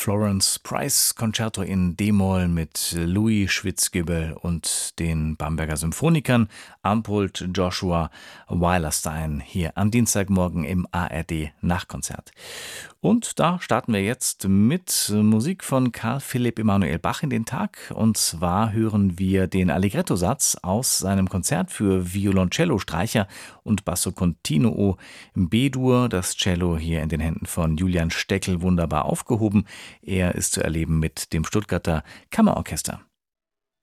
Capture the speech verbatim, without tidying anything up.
Florence Price Concerto in D-Moll mit Louis Schwitzgebel und den Bamberger Symphonikern Arnpold Joshua Weilerstein hier am Dienstagmorgen im A R D Nachtkonzert. Und da starten wir jetzt mit Musik von Karl Philipp Emanuel Bach in den Tag. Und zwar hören wir den Allegretto-Satz aus seinem Konzert für Violoncello, Streicher und Basso Continuo im B-Dur. Das Cello hier in den Händen von Julian Steckel wunderbar aufgehoben. Er ist zu erleben mit dem Stuttgarter Kammerorchester.